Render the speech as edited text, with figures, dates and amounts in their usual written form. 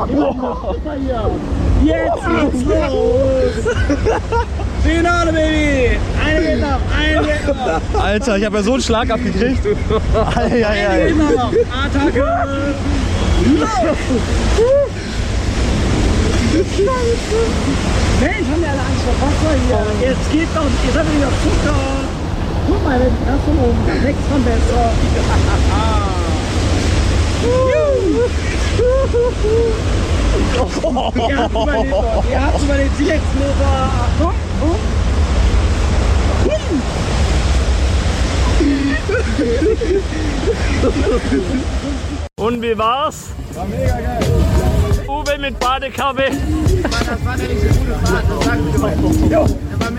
Jetzt geht's los! Finale, Baby! Eine geht noch, eine geht noch! Alter, ich habe ja so einen Schlag abgekriegt. Eine geht noch! Attacke! Mensch, haben wir alle Angst vor Wasser hier! Jetzt geht doch, ihr seid wieder Zucker! Guck mal, das von oben, das wächst von besser! Ihr habt's überlebt, die letzten Meter! Achtung! Und wie war's? War mega geil! Uwe mit Badekappe. Das war ja nicht so gute Fahrt, das sagen wir.